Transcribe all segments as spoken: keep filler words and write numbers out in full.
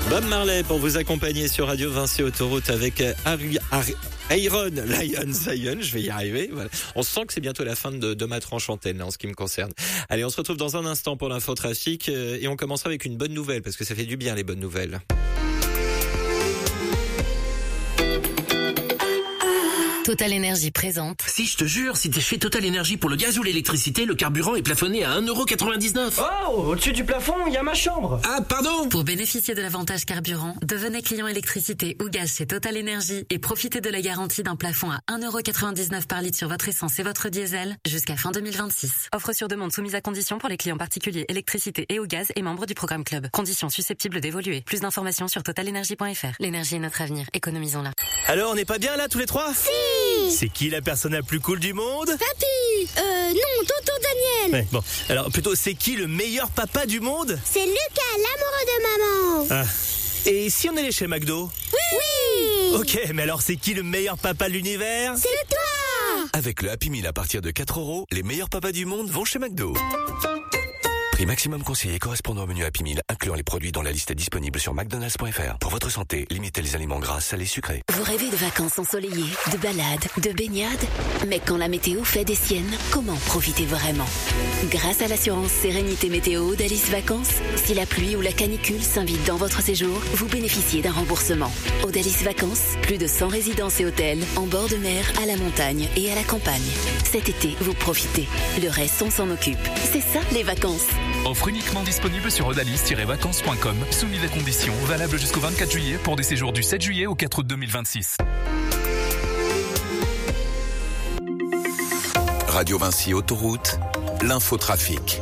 Bob Marley pour vous accompagner sur Radio Vinci Autoroute avec Ari, Ari, Iron Lion Zion. Je vais y arriver. Voilà. On sent que c'est bientôt la fin de, de ma tranche antenne, là, en ce qui me concerne. Allez, on se retrouve dans un instant pour l'infotrafic et on commencera avec une bonne nouvelle parce que ça fait du bien les bonnes nouvelles. Total Énergie présente. Si, je te jure, si t'es chez Total Énergie pour le gaz ou l'électricité, le carburant est plafonné à un euro quatre-vingt-dix-neuf. Oh, au-dessus du plafond, il y a ma chambre. Ah, pardon. Pour bénéficier de l'avantage carburant, devenez client électricité ou gaz chez Total Énergie et profitez de la garantie d'un plafond à un euro quatre-vingt-dix-neuf par litre sur votre essence et votre diesel jusqu'à fin deux mille vingt-six. Offre sur demande soumise à condition pour les clients particuliers électricité et au gaz et membres du programme Club. Conditions susceptibles d'évoluer. Plus d'informations sur total énergie point f r. L'énergie est notre avenir. Économisons-la. Alors, on n'est pas bien là tous les trois ? Si. C'est qui la personne la plus cool du monde ? Papy. Euh, non, tonton Daniel. Ouais, bon, alors plutôt, c'est qui le meilleur papa du monde ? C'est Lucas, l'amoureux de maman. Ah. Et si on allait chez McDo ? Oui. Oui. Ok, mais alors c'est qui le meilleur papa de l'univers ? C'est toi. Avec le Happy Meal à partir de quatre euros, les meilleurs papas du monde vont chez McDo. Prix maximum conseillé correspondant au menu Happy Meal, incluant les produits dans la liste disponible sur mcdonalds point f r. Pour votre santé, limitez les aliments gras, salés, sucrés. Vous rêvez de vacances ensoleillées, de balades, de baignades ? Mais quand la météo fait des siennes, comment profiter vraiment ? Grâce à l'assurance Sérénité Météo d'Alice Vacances, si la pluie ou la canicule s'invite dans votre séjour, vous bénéficiez d'un remboursement. Audalis Vacances, plus de cent résidences et hôtels, en bord de mer, à la montagne et à la campagne. Cet été, vous profitez. Le reste, on s'en occupe. C'est ça, les vacances. Offre uniquement disponible sur odalis tiret vacances point com, soumis à conditions, valable jusqu'au vingt-quatre juillet pour des séjours du sept juillet au quatre août deux mille vingt-six. Radio Vinci Autoroute, l'infotrafic.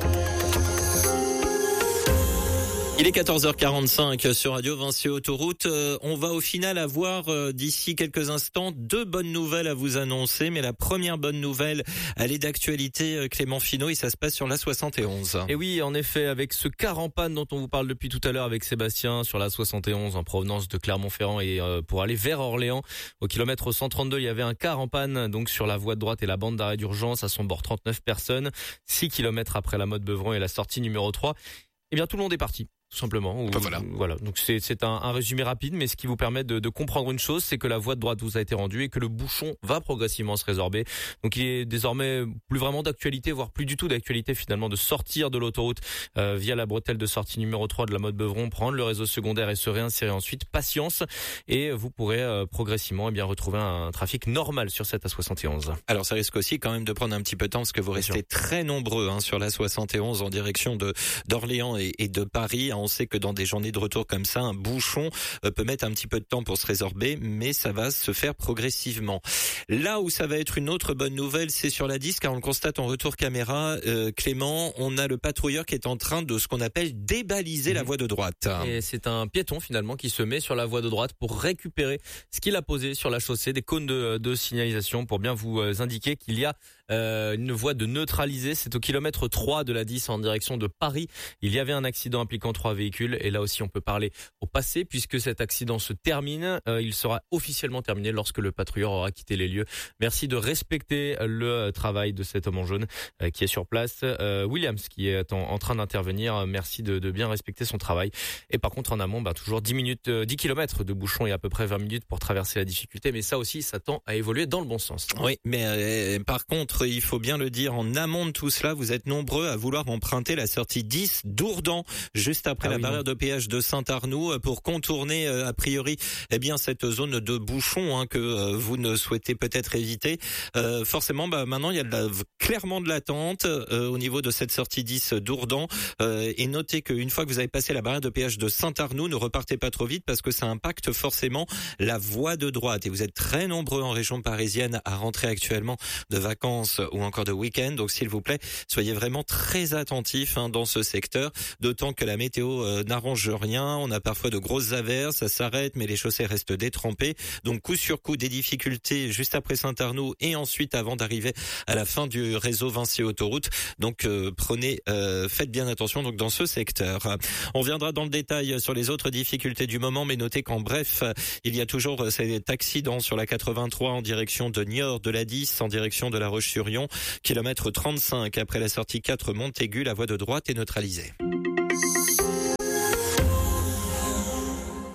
Il est quatorze heures quarante-cinq sur Radio Vinci Autoroute. Euh, on va au final avoir euh, d'ici quelques instants deux bonnes nouvelles à vous annoncer. Mais la première bonne nouvelle, elle est d'actualité, euh, Clément Finot, et ça se passe sur l'A soixante et onze. Et oui, en effet, avec ce car en panne dont on vous parle depuis tout à l'heure avec Sébastien sur l'A soixante et onze en provenance de Clermont-Ferrand et euh, pour aller vers Orléans, au kilomètre cent trente-deux, il y avait un car en panne donc sur la voie de droite et la bande d'arrêt d'urgence à son bord, trente-neuf personnes, six kilomètres après la Motte Beuvron et la sortie numéro trois. Eh bien, tout le monde est parti. Tout simplement. Ou, voilà. voilà. Donc c'est c'est un, un résumé rapide, mais ce qui vous permet de, de comprendre une chose, c'est que la voie de droite vous a été rendue et que le bouchon va progressivement se résorber. Donc il est désormais plus vraiment d'actualité, voire plus du tout d'actualité finalement, de sortir de l'autoroute euh, via la bretelle de sortie numéro trois de la Motte Beuvron, prendre le réseau secondaire et se réinsérer ensuite. Patience, et vous pourrez euh, progressivement eh bien retrouver un trafic normal sur cette A soixante et onze. Alors ça risque aussi quand même de prendre un petit peu de temps parce que vous restez très nombreux hein, sur la soixante et onze en direction de d'Orléans et, et de Paris. On sait que dans des journées de retour comme ça, un bouchon peut mettre un petit peu de temps pour se résorber, mais ça va se faire progressivement. Là où ça va être une autre bonne nouvelle, c'est sur la dix, car on le constate en retour caméra. Euh, Clément, on a le patrouilleur qui est en train de ce qu'on appelle débaliser mmh. la voie de droite. Et c'est un piéton finalement qui se met sur la voie de droite pour récupérer ce qu'il a posé sur la chaussée, des cônes de, de signalisation pour bien vous indiquer qu'il y a euh, une voie de neutraliser. C'est au kilomètre trois de la dix en direction de Paris. Il y avait un accident impliquant trois véhicules. Et là aussi, on peut parler au passé puisque cet accident se termine. Euh, il sera officiellement terminé lorsque le patrouilleur aura quitté les lieux. Merci de respecter le travail de cet homme en jaune euh, qui est sur place. Euh, Williams qui est en, en train d'intervenir. Merci de, de bien respecter son travail. Et par contre, en amont, bah, toujours dix minutes, euh, dix kilomètres de bouchon et à peu près vingt minutes pour traverser la difficulté. Mais ça aussi, ça tend à évoluer dans le bon sens. Oui, mais euh, par contre, il faut bien le dire, en amont de tout cela, vous êtes nombreux à vouloir emprunter la sortie dix d'Ourdan, juste après ah la oui, barrière non. de péage de Saint-Arnoux pour contourner euh, a priori eh bien cette zone de bouchon hein, que euh, vous ne souhaitez peut-être éviter. Euh, forcément, bah, maintenant il y a de la, clairement de l'attente euh, au niveau de cette sortie dix d'Ourdan. Euh, et notez qu'une fois que vous avez passé la barrière de péage de Saint-Arnoux, ne repartez pas trop vite parce que ça impacte forcément la voie de droite. Et vous êtes très nombreux en région parisienne à rentrer actuellement de vacances ou encore de week-end. Donc s'il vous plaît, soyez vraiment très attentifs hein, dans ce secteur. D'autant que la météo euh, n'arrange rien. On a parfois de grosses averses, ça s'arrête, mais les chaussées restent détrempées. Donc coup sur coup, des difficultés juste après Saint-Arnoux et ensuite avant d'arriver à la fin du réseau Vinci Autoroute. Donc euh, prenez, euh, faites bien attention donc dans ce secteur. On viendra dans le détail sur les autres difficultés du moment, mais notez qu'en bref, il y a toujours cet accident sur la quatre-vingt-trois en direction de Niort, de la dix en direction de La Roche-sur-Yon, kilomètre trente-cinq après la sortie quatre Montaigu, la voie de droite est neutralisée.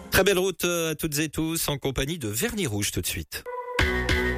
Très belle route à toutes et tous en compagnie de Vernis Rouge tout de suite.